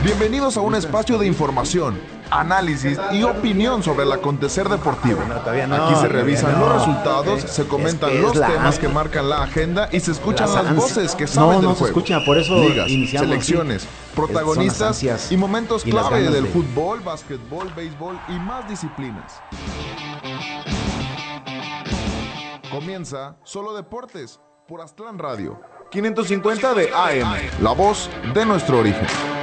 Bienvenidos a un espacio de información, análisis y opinión sobre el acontecer deportivo. Aquí se revisan los resultados, se comentan los temas que marcan la agenda y se escuchan las voces que saben del juego. Se escucha, por eso ligas, iniciamos, selecciones, protagonistas y momentos clave del fútbol, básquetbol, béisbol y más disciplinas. Comienza Solo Deportes por Aztlán Radio, 550 de AM, la voz de nuestro origen.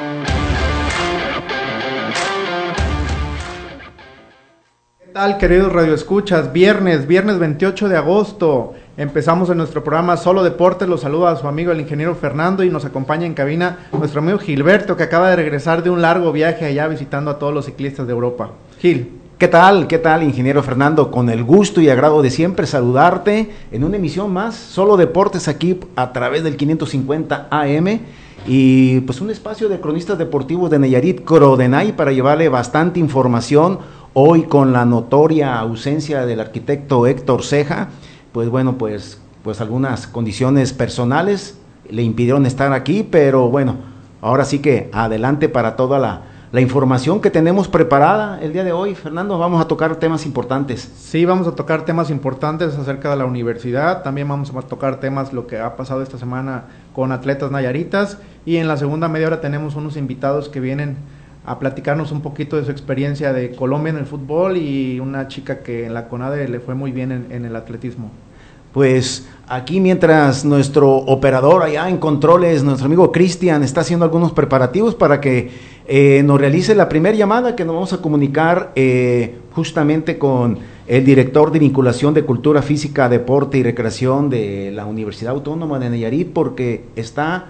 ¿Qué tal, queridos radioescuchas? Viernes 28 de agosto, empezamos en nuestro programa Solo Deportes. Los saluda a su amigo el ingeniero Fernando y nos acompaña en cabina nuestro amigo Gilberto, que acaba de regresar de un largo viaje allá visitando a todos los ciclistas de Europa. Gil. ¿Qué tal, ingeniero Fernando? Con el gusto y agrado de siempre saludarte en una emisión más, Solo Deportes, aquí a través del 550 AM, y pues un espacio de cronistas deportivos de Nayarit, Crodenay, para llevarle bastante información. Hoy con la notoria ausencia del arquitecto Héctor Ceja, pues bueno, pues algunas condiciones personales le impidieron estar aquí, pero bueno, ahora sí que adelante para toda la información que tenemos preparada el día de hoy. Fernando, vamos a tocar temas importantes. Sí, vamos a tocar temas importantes acerca de la universidad, también vamos a tocar temas lo que ha pasado esta semana con atletas nayaritas, y en la segunda media hora tenemos unos invitados que vienen a platicarnos un poquito de su experiencia de Colombia en el fútbol y una chica que en la CONADE le fue muy bien en el atletismo. Pues aquí mientras nuestro operador allá en controles, nuestro amigo Cristian, está haciendo algunos preparativos para que nos realice la primera llamada, que nos vamos a comunicar justamente con el director de vinculación de Cultura Física, Deporte y Recreación de la Universidad Autónoma de Nayarit, porque está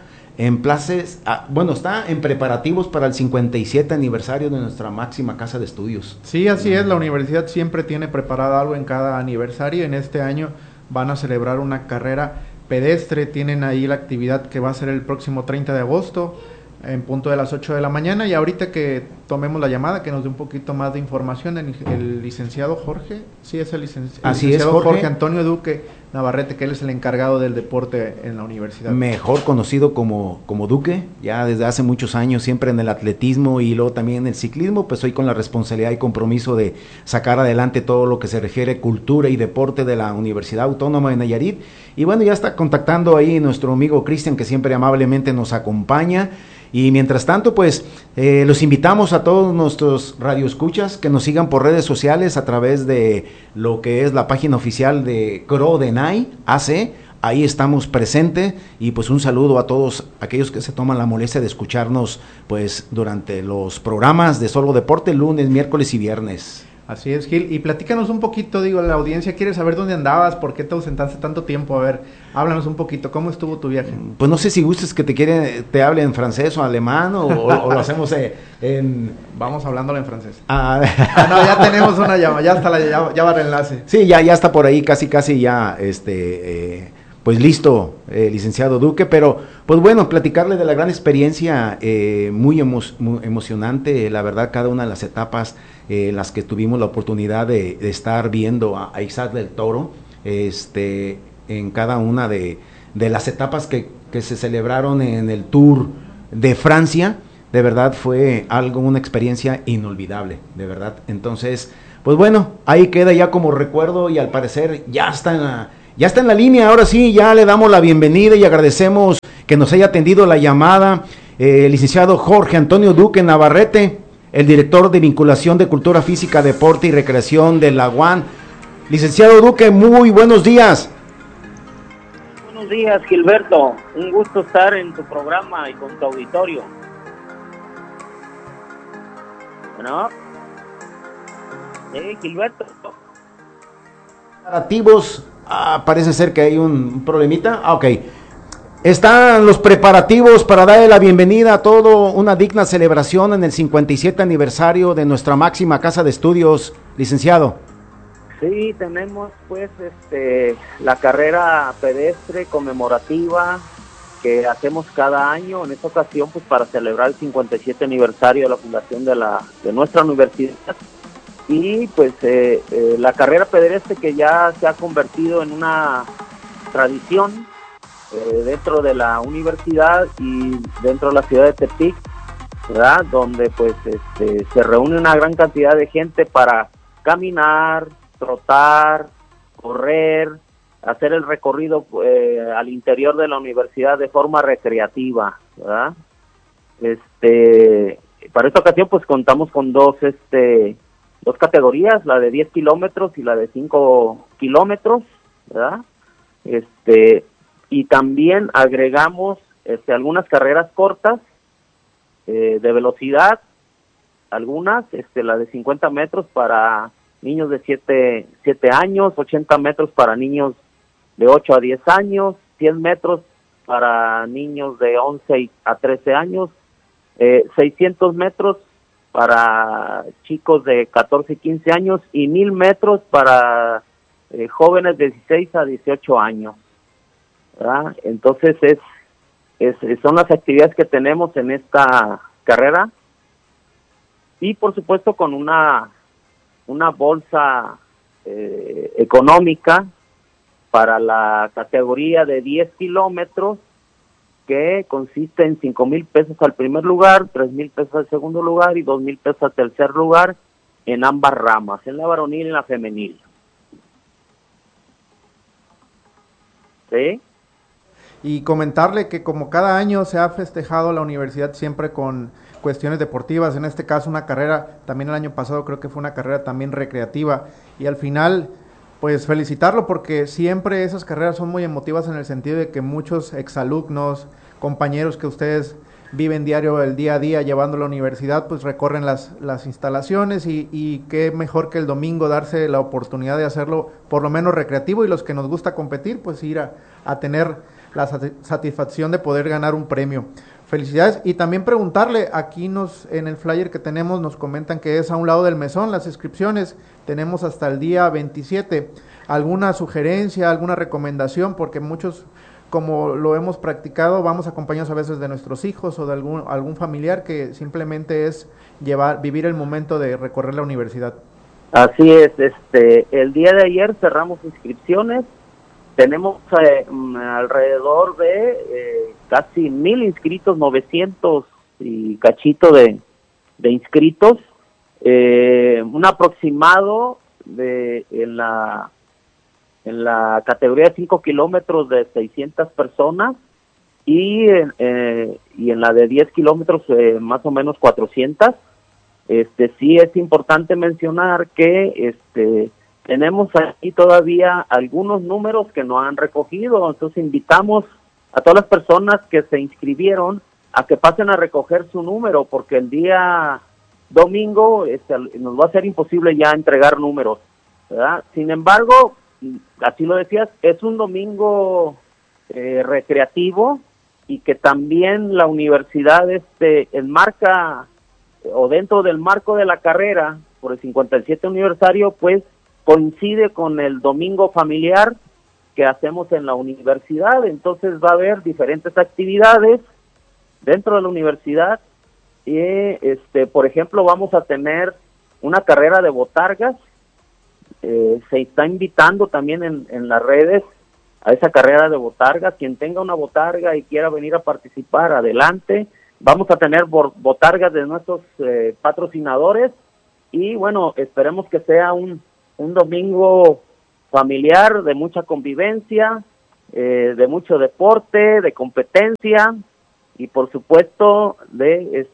está en preparativos para el 57 aniversario de nuestra máxima casa de estudios. Sí, así es, la universidad siempre tiene preparado algo en cada aniversario. En este año van a celebrar una carrera pedestre, tienen ahí la actividad que va a ser el próximo 30 de agosto, en punto de las 8 de la mañana, y ahorita que tomemos la llamada, que nos dé un poquito más de información, el licenciado Jorge, sí es el licenciado Jorge Antonio Duque Navarrete, que él es el encargado del deporte en la universidad. Mejor conocido como Duque, ya desde hace muchos años, siempre en el atletismo y luego también en el ciclismo, pues hoy con la responsabilidad y compromiso de sacar adelante todo lo que se refiere cultura y deporte de la Universidad Autónoma de Nayarit. Y bueno, ya está contactando ahí nuestro amigo Cristian, que siempre amablemente nos acompaña. Y mientras tanto, pues, los invitamos a todos nuestros radioescuchas que nos sigan por redes sociales a través de lo que es la página oficial de Crodenay AC. Ahí estamos presentes, y pues un saludo a todos aquellos que se toman la molestia de escucharnos pues durante los programas de Solo Deporte, lunes, miércoles y viernes. Así es, Gil, y platícanos un poquito, la audiencia quiere saber dónde andabas, por qué te ausentaste tanto tiempo. A ver, háblanos un poquito, ¿cómo estuvo tu viaje? Pues no sé si gustes que te hable en francés o alemán, o lo hacemos en... Vamos hablándolo en francés. No, ya tenemos una llama, ya va el enlace. Sí, ya está por ahí, casi ya, pues listo, licenciado Duque, pero pues bueno, platicarle de la gran experiencia, muy emocionante, la verdad, cada una de las etapas, las que tuvimos la oportunidad de estar viendo a Isaac del Toro, en cada una de las etapas que se celebraron en el Tour de Francia. De verdad fue una experiencia inolvidable, de verdad. Entonces, pues bueno, ahí queda ya como recuerdo, y al parecer ya está en la línea. Ahora sí, ya le damos la bienvenida y agradecemos que nos haya atendido la llamada el licenciado Jorge Antonio Duque Navarrete, el director de vinculación de Cultura Física, Deporte y Recreación de la UAN. Licenciado Duque, muy buenos días. Buenos días, Gilberto. Un gusto estar en tu programa y con tu auditorio. Bueno, Gilberto. Preparativos, parece ser que hay un problemita. Ok. Están los preparativos para darle la bienvenida a todo, una digna celebración en el 57 aniversario de nuestra máxima casa de estudios, licenciado. Sí, tenemos pues la carrera pedestre conmemorativa que hacemos cada año, en esta ocasión pues para celebrar el 57 aniversario de la fundación de nuestra universidad. Y pues la carrera pedestre, que ya se ha convertido en una tradición dentro de la universidad y dentro de la ciudad de Tepic, ¿verdad? Donde pues se reúne una gran cantidad de gente para caminar, trotar, correr, hacer el recorrido al interior de la universidad de forma recreativa, ¿verdad? Para esta ocasión pues contamos con dos categorías, la de 10 kilómetros y la de 5 kilómetros, ¿verdad? Y también agregamos algunas carreras cortas de velocidad, algunas, la de 50 metros para niños de 7 años, 80 metros para niños de 8 a 10 años, 100 metros para niños de 11 a 13 años, 600 metros para chicos de 14 y 15 años y 1000 metros para jóvenes de 16 a 18 años, ¿verdad? Entonces son las actividades que tenemos en esta carrera y por supuesto con una bolsa económica para la categoría de 10 kilómetros que consiste en 5,000 pesos al primer lugar, 3,000 pesos al segundo lugar y 2,000 pesos al tercer lugar en ambas ramas, en la varonil y en la femenil. ¿Sí? Y comentarle que como cada año se ha festejado la universidad siempre con cuestiones deportivas, en este caso una carrera, también el año pasado creo que fue una carrera también recreativa, y al final pues felicitarlo porque siempre esas carreras son muy emotivas en el sentido de que muchos exalumnos, compañeros que ustedes viven diario el día a día llevando a la universidad, pues recorren las instalaciones y qué mejor que el domingo darse la oportunidad de hacerlo por lo menos recreativo, y los que nos gusta competir pues ir a tener la satisfacción de poder ganar un premio. Felicidades. Y también preguntarle, aquí en el flyer que tenemos nos comentan que es a un lado del mesón las inscripciones, tenemos hasta el día 27, ¿alguna sugerencia, alguna recomendación? Porque muchos, como lo hemos practicado, vamos acompañados a veces de nuestros hijos o de algún familiar que simplemente es vivir el momento de recorrer la universidad. Así es, el día de ayer cerramos inscripciones. Tenemos alrededor de casi 1,000 inscritos, 900 y cachito de inscritos, un aproximado en la categoría de 5 kilómetros de 600 personas y en la de 10 kilómetros más o menos 400. Sí es importante mencionar que tenemos aquí todavía algunos números que no han recogido, entonces invitamos a todas las personas que se inscribieron a que pasen a recoger su número, porque el día domingo nos va a ser imposible ya entregar números, ¿verdad? Sin embargo, así lo decías, es un domingo recreativo y que también la universidad enmarca o dentro del marco de la carrera por el 57 aniversario, pues coincide con el domingo familiar que hacemos en la universidad. Entonces va a haber diferentes actividades dentro de la universidad y por ejemplo vamos a tener una carrera de botargas. Se está invitando también en las redes a esa carrera de botargas. Quien tenga una botarga y quiera venir a participar, adelante. Vamos a tener botargas de nuestros patrocinadores y bueno, esperemos que sea un domingo familiar de mucha convivencia, de mucho deporte, de competencia y por supuesto de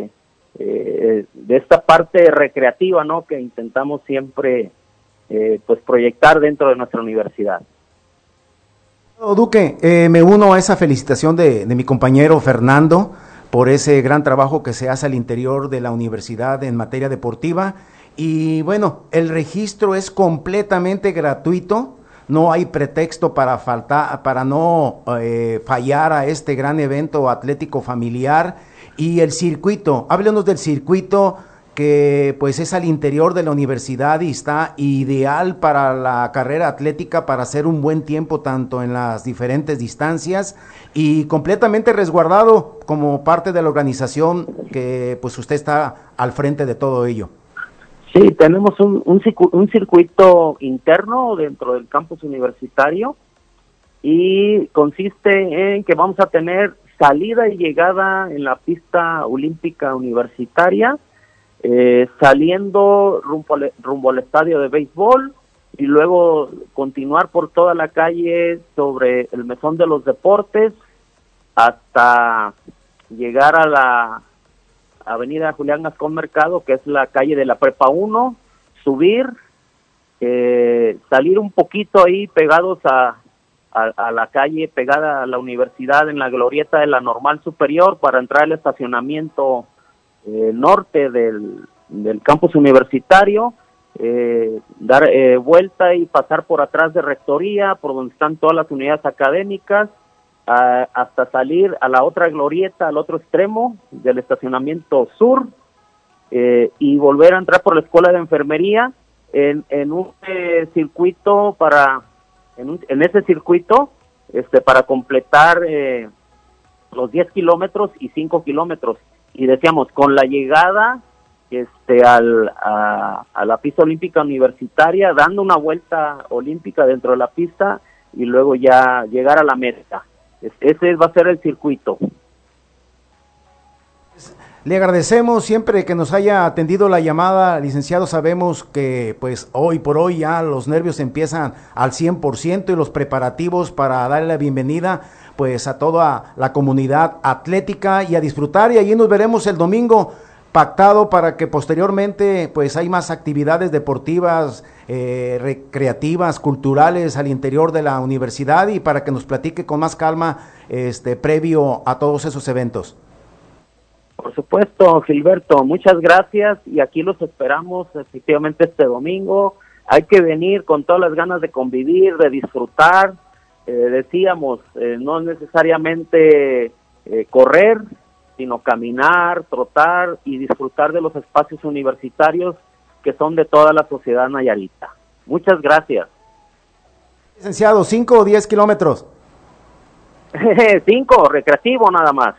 esta parte recreativa, ¿no?, que intentamos siempre pues proyectar dentro de nuestra universidad. Duque, me uno a esa felicitación de mi compañero Fernando por ese gran trabajo que se hace al interior de la universidad en materia deportiva. Y bueno, el registro es completamente gratuito, no hay pretexto para no fallar a este gran evento atlético familiar. Y el circuito, háblenos del circuito que pues es al interior de la universidad y está ideal para la carrera atlética, para hacer un buen tiempo tanto en las diferentes distancias y completamente resguardado como parte de la organización que pues usted está al frente de todo ello. Sí, tenemos un circuito interno dentro del campus universitario y consiste en que vamos a tener salida y llegada en la pista olímpica universitaria, saliendo rumbo al estadio de béisbol, y luego continuar por toda la calle sobre el Mesón de los Deportes hasta llegar a la avenida Julián Gascón Mercado, que es la calle de la Prepa 1, subir, salir un poquito ahí pegados a la calle, pegada a la universidad, en la glorieta de la Normal Superior, para entrar al estacionamiento norte del campus universitario, dar vuelta y pasar por atrás de Rectoría, por donde están todas las unidades académicas, hasta salir a la otra glorieta, al otro extremo del estacionamiento sur, y volver a entrar por la Escuela de Enfermería en un circuito en ese circuito para completar los 10 kilómetros y 5 kilómetros. Y decíamos, con la llegada a la pista olímpica universitaria, dando una vuelta olímpica dentro de la pista y luego ya llegar a la meta. Ese va a ser el circuito. Le agradecemos siempre que nos haya atendido la llamada, licenciado. Sabemos que pues hoy por hoy ya los nervios empiezan al 100% y los preparativos para darle la bienvenida pues a toda la comunidad atlética, y a disfrutar, y allí nos veremos el domingo pactado para que posteriormente pues hay más actividades deportivas, recreativas, culturales al interior de la universidad, y para que nos platique con más calma previo a todos esos eventos. Por supuesto, Gilberto, muchas gracias, y aquí los esperamos efectivamente este domingo. Hay que venir con todas las ganas de convivir, de disfrutar. Decíamos, no necesariamente correr, sino caminar, trotar y disfrutar de los espacios universitarios que son de toda la sociedad nayarita. Muchas gracias. Licenciado, 5 o 10 kilómetros. 5, recreativo nada más.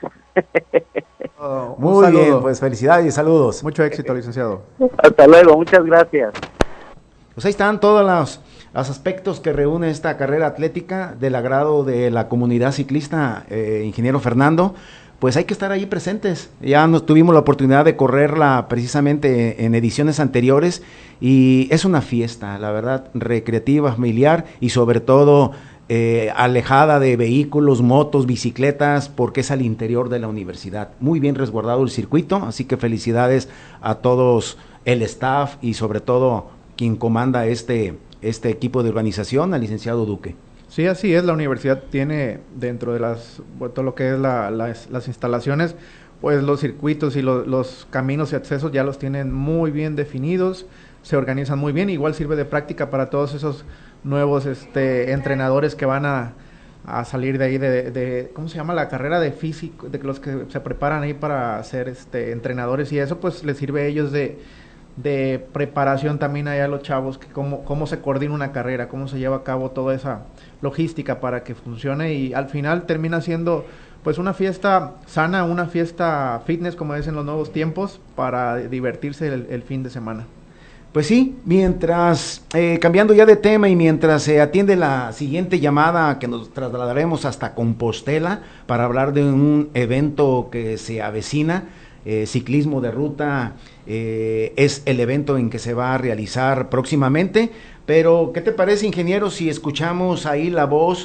Muy bien, pues felicidades y saludos. Mucho éxito, licenciado. Hasta luego, muchas gracias. Pues ahí están todos los aspectos que reúne esta carrera atlética del agrado de la comunidad ciclista, ingeniero Fernando. Pues hay que estar ahí presentes. Ya tuvimos la oportunidad de correrla precisamente en ediciones anteriores, y es una fiesta, la verdad, recreativa, familiar, y sobre todo alejada de vehículos, motos, bicicletas, porque es al interior de la universidad. Muy bien resguardado el circuito, así que felicidades a todos el staff y sobre todo quien comanda este equipo de organización, al licenciado Duque. Sí, así es. La universidad tiene dentro de todo lo que es las instalaciones, pues los circuitos y los caminos y accesos ya los tienen muy bien definidos, se organizan muy bien. Igual sirve de práctica para todos esos nuevos entrenadores que van a salir de ahí de ¿cómo se llama? La carrera de físico, de los que se preparan ahí para ser entrenadores, y eso pues les sirve a ellos de preparación también allá a los chavos, que cómo se coordina una carrera, cómo se lleva a cabo toda esa logística para que funcione, y al final termina siendo pues una fiesta sana, una fiesta fitness, como dicen los nuevos tiempos, para divertirse el fin de semana. Pues sí, mientras, cambiando ya de tema y mientras se atiende la siguiente llamada, que nos trasladaremos hasta Compostela para hablar de un evento que se avecina, ciclismo de ruta, es el evento en que se va a realizar próximamente. Pero, ¿qué te parece, ingeniero, si escuchamos ahí la voz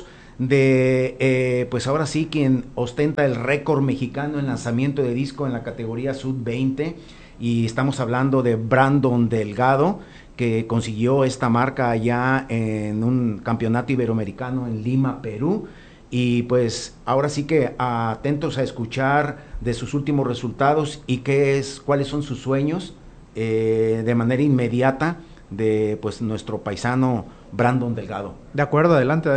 de, pues ahora sí, quien ostenta el récord mexicano en lanzamiento de disco en la categoría Sub-20? Y estamos hablando de Brandon Delgado, que consiguió esta marca allá en un campeonato iberoamericano en Lima, Perú. Y pues ahora sí que atentos a escuchar de sus últimos resultados y cuáles son sus sueños de manera inmediata de pues nuestro paisano Brandon Delgado. De acuerdo, adelante.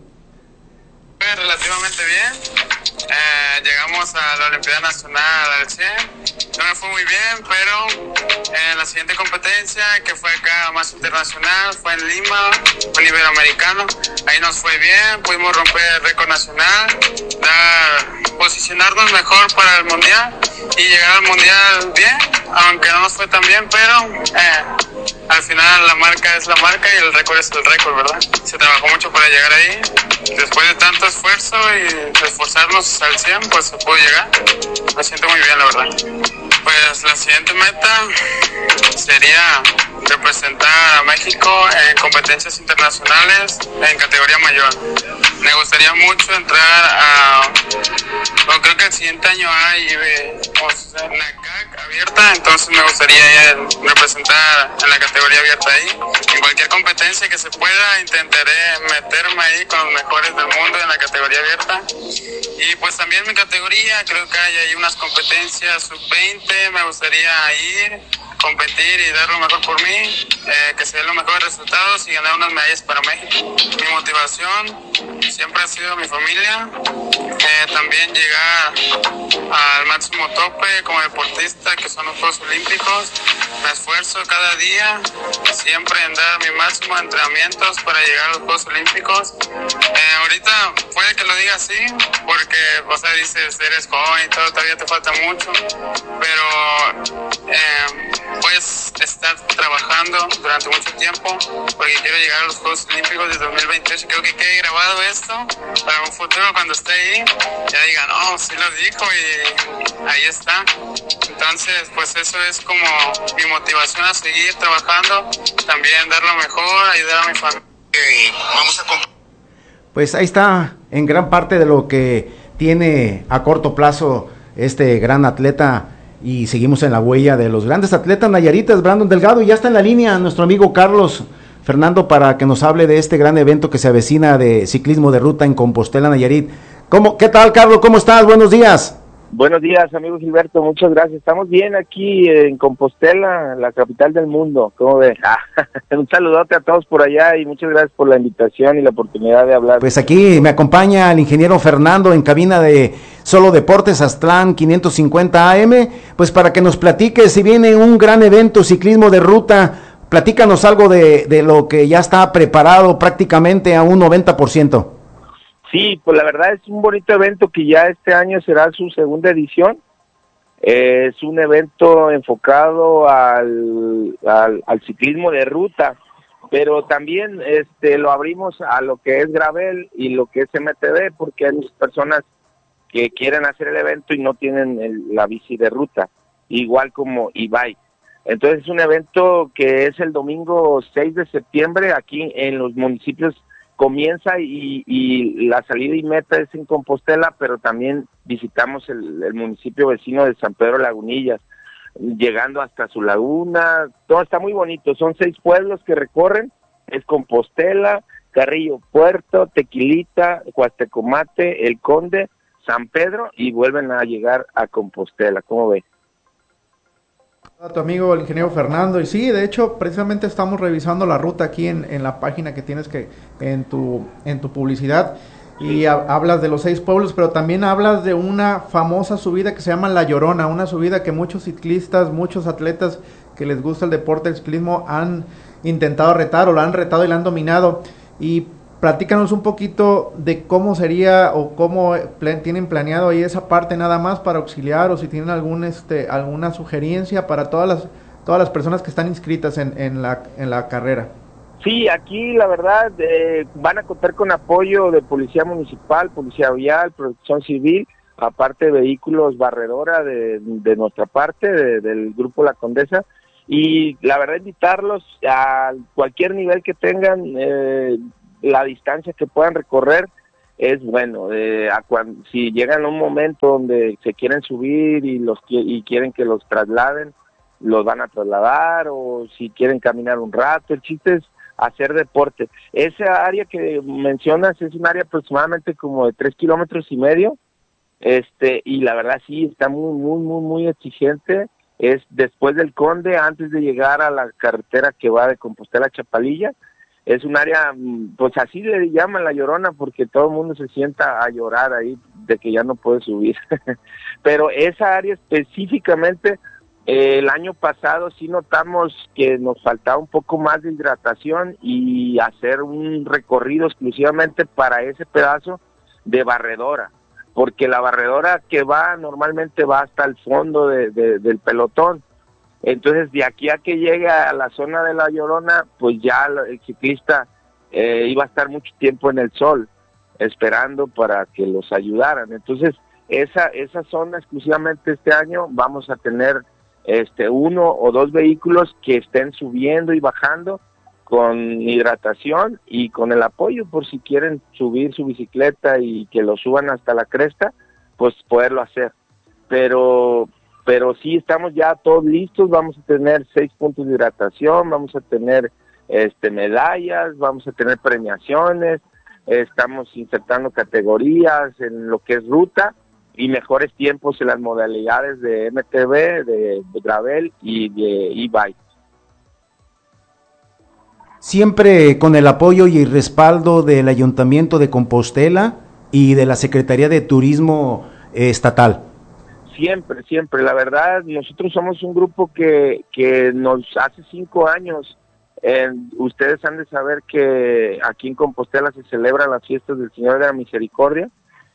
Relativamente bien. Llegamos a la Olimpiada Nacional al 100. No me fue muy bien, pero en la siguiente competencia, que fue acá más internacional, fue en Lima, un iberoamericano. Ahí nos fue bien, pudimos romper el récord nacional, posicionarnos mejor para el mundial y llegar al mundial bien, aunque no nos fue tan bien, pero al final la marca es la marca y el récord es el récord, ¿verdad? Se trabajó mucho para llegar ahí. Después de tanto esfuerzo y de esforzarnos al 100, pues se pudo llegar. Me siento muy bien, la verdad. Pues la siguiente meta sería representar a México en competencias internacionales en categoría mayor. Me gustaría mucho entrar a... Bueno, creo que el siguiente año hay NACAC abierta, entonces me gustaría representar en la categoría abierta ahí. En cualquier competencia que se pueda, intentaré meterme ahí con los mejores del mundo en la categoría abierta. Y pues también mi categoría, creo que hay ahí unas competencias sub-20, me gustaría ir, competir y dar lo mejor por mí, que se den los mejores resultados y ganar unas medallas para México. Mi motivación siempre ha sido mi familia, también llegar al máximo tope como deportista, que son los Juegos Olímpicos. Me esfuerzo cada día, siempre en dar mi máximo de entrenamientos para llegar a los Juegos Olímpicos. Ahorita puede que lo diga así, porque, o sea, dices, eres joven y todo, todavía te falta mucho, pero puedes estar trabajando durante mucho tiempo, porque quiero llegar a los Juegos Olímpicos de 2028. Creo que quede grabado esto para un futuro, cuando esté ahí, ya digan, oh, sí lo dijo y ahí está. Entonces, pues eso es como mi motivación a seguir trabajando, también dar lo mejor, ayudar a mi familia. Pues ahí está en gran parte de lo que tiene a corto plazo este gran atleta, y seguimos en la huella de los grandes atletas nayaritas. Brandon Delgado, y ya está en la línea nuestro amigo Carlos Fernando para que nos hable de este gran evento que se avecina de ciclismo de ruta en Compostela, Nayarit. ¿Qué tal, Carlos? ¿Cómo estás? Buenos días. Buenos días, amigo Gilberto, muchas gracias. Estamos bien aquí en Compostela, la capital del mundo. ¿Cómo ves? Un saludote a todos por allá y muchas gracias por la invitación y la oportunidad de hablar. Pues aquí me acompaña el ingeniero Fernando en cabina de Solo Deportes Aztlán 550 AM, pues para que nos platique si viene un gran evento ciclismo de ruta. Platícanos algo de lo que ya está preparado prácticamente a un 90%. Sí, pues la verdad es un bonito evento que ya este año será su segunda edición. Es un evento enfocado al ciclismo de ruta, pero también lo abrimos a lo que es gravel y lo que es MTB, porque hay muchas personas que quieren hacer el evento y no tienen la bici de ruta, igual como e-bike. Entonces es un evento que es el domingo 6 de septiembre aquí en los municipios. Comienza y la salida y meta es en Compostela, pero también visitamos el municipio vecino de San Pedro Lagunillas, llegando hasta su laguna. Todo está muy bonito, son 6 pueblos que recorren, es Compostela, Carrillo Puerto, Tequilita, Huastecomate, El Conde, San Pedro, y vuelven a llegar a Compostela. ¿Cómo ves? A tu amigo el ingeniero Fernando, y sí, de hecho precisamente estamos revisando la ruta aquí en la página que tienes en tu publicidad, y hablas de los 6 pueblos, pero también hablas de una famosa subida que se llama La Llorona, una subida que muchos ciclistas, muchos atletas que les gusta el deporte del ciclismo han intentado retar, o la han retado y la han dominado. Y platícanos un poquito de cómo sería o cómo tienen planeado ahí esa parte nada más para auxiliar, o si tienen alguna sugerencia para todas las personas que están inscritas en la carrera. Sí, aquí la verdad van a contar con apoyo de Policía Municipal, Policía Vial, Protección Civil, aparte de vehículos barredora de nuestra parte, del Grupo La Condesa, y la verdad invitarlos a cualquier nivel que tengan, la distancia que puedan recorrer es bueno. Si llegan a un momento donde se quieren subir y quieren que los trasladen, los van a trasladar, o si quieren caminar un rato, el chiste es hacer deporte. Esa área que mencionas es un área aproximadamente como de 3,5 kilómetros, y la verdad sí está muy, muy, muy, muy exigente. Es después del Conde, antes de llegar a la carretera que va de Compostela a Chapalilla. Es un área, pues así le llaman La Llorona, porque todo el mundo se sienta a llorar ahí de que ya no puede subir. Pero esa área específicamente, el año pasado sí notamos que nos faltaba un poco más de hidratación y hacer un recorrido exclusivamente para ese pedazo de barredora, porque la barredora que va normalmente va hasta el fondo del pelotón. Entonces, de aquí a que llegue a la zona de La Llorona, pues ya el ciclista iba a estar mucho tiempo en el sol, esperando para que los ayudaran. Entonces, esa zona exclusivamente este año vamos a tener 1 o 2 vehículos que estén subiendo y bajando con hidratación y con el apoyo por si quieren subir su bicicleta y que lo suban hasta la cresta, pues poderlo hacer. Pero sí estamos ya todos listos, vamos a tener 6 puntos de hidratación, vamos a tener medallas, vamos a tener premiaciones, estamos insertando categorías en lo que es ruta y mejores tiempos en las modalidades de MTB, de gravel y de e-bike. Siempre con el apoyo y el respaldo del Ayuntamiento de Compostela y de la Secretaría de Turismo Estatal. Siempre, la verdad, nosotros somos un grupo que nos hace 5 años, ustedes han de saber que aquí en Compostela se celebran las fiestas del Señor de la Misericordia,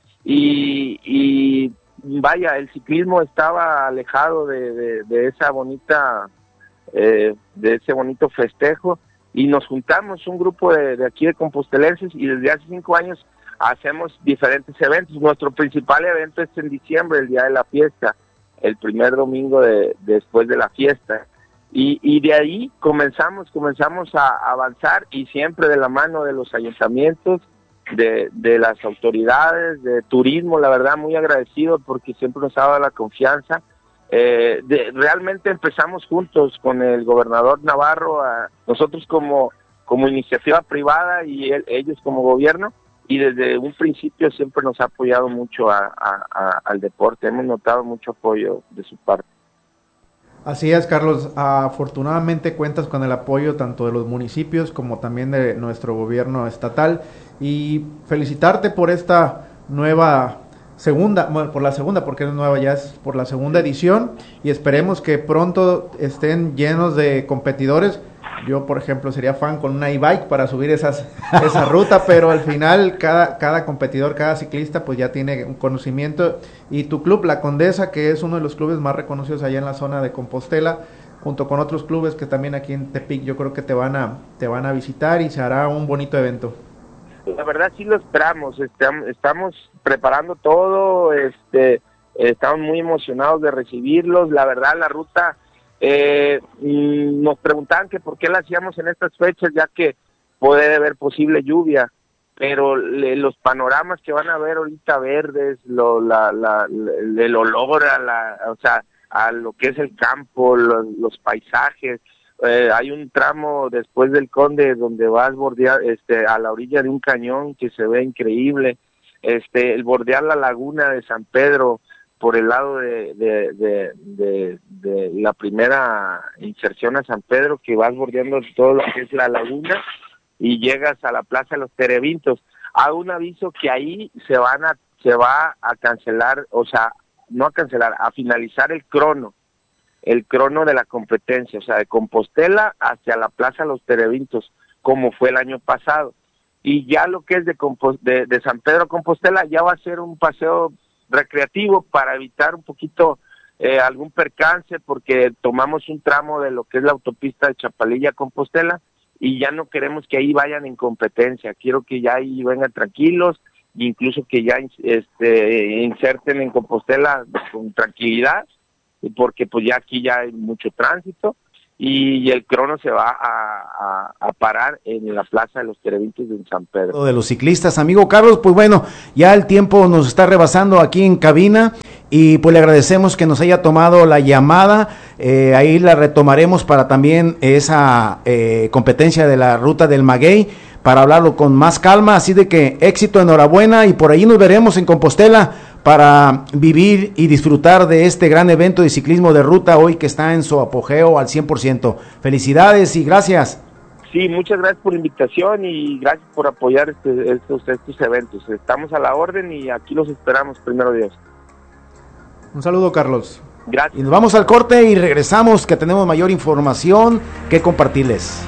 y vaya, el ciclismo estaba alejado de esa bonita, de ese bonito festejo, y nos juntamos un grupo de aquí de compostelenses, y desde hace 5 años hacemos diferentes eventos. Nuestro principal evento es en diciembre, el día de la fiesta, el primer domingo después de la fiesta, y de ahí comenzamos a avanzar, y siempre de la mano de los ayuntamientos, de las autoridades, de turismo, la verdad muy agradecido porque siempre nos ha dado la confianza. Realmente empezamos juntos con el gobernador Navarro, nosotros como iniciativa privada y ellos como gobierno, y desde un principio siempre nos ha apoyado mucho al deporte, hemos notado mucho apoyo de su parte. Así es, Carlos, afortunadamente cuentas con el apoyo tanto de los municipios como también de nuestro gobierno estatal, y felicitarte por esta nueva por la segunda, porque es nueva, ya es por la segunda edición, y esperemos que pronto estén llenos de competidores. Yo, por ejemplo, sería fan con una e-bike para subir esa ruta, pero al final cada competidor, cada ciclista, pues ya tiene un conocimiento. Y tu club, La Condesa, que es uno de los clubes más reconocidos allá en la zona de Compostela, junto con otros clubes que también aquí en Tepic, yo creo que te van a visitar y se hará un bonito evento. La verdad sí lo esperamos, estamos preparando todo, estamos muy emocionados de recibirlos. La verdad la ruta, nos preguntaban que por qué la hacíamos en estas fechas, ya que puede haber posible lluvia, pero los panoramas que van a ver ahorita verdes, el olor a lo que es el campo, los paisajes. Hay un tramo después del Conde donde vas bordear a la orilla de un cañón que se ve increíble, el bordear la laguna de San Pedro por el lado de la primera inserción a San Pedro, que vas bordeando todo lo que es la laguna y llegas a la Plaza de los Terebintos. Hago un aviso que ahí se va a cancelar, o sea, no a cancelar, a finalizar el crono de la competencia, o sea, de Compostela hacia la Plaza de los Terebintos, como fue el año pasado. Y ya lo que es de San Pedro a Compostela ya va a ser un paseo recreativo para evitar un poquito algún percance, porque tomamos un tramo de lo que es la autopista de Chapalilla a Compostela y ya no queremos que ahí vayan en competencia, quiero que ya ahí vengan tranquilos, incluso que ya inserten en Compostela con tranquilidad, porque pues ya aquí ya hay mucho tránsito, y el crono se va a parar en la Plaza de los Terebintos de San Pedro. De los ciclistas, amigo Carlos, pues bueno, ya el tiempo nos está rebasando aquí en cabina, y pues le agradecemos que nos haya tomado la llamada, ahí la retomaremos para también esa competencia de la ruta del Maguey, para hablarlo con más calma, así de que éxito, enhorabuena, y por ahí nos veremos en Compostela para vivir y disfrutar de este gran evento de ciclismo de ruta hoy que está en su apogeo al 100%. Felicidades y gracias. Sí, muchas gracias por la invitación y gracias por apoyar estos eventos. Estamos a la orden y aquí los esperamos, primero Dios. Un saludo, Carlos. Gracias. Y nos vamos al corte y regresamos, que tenemos mayor información que compartirles.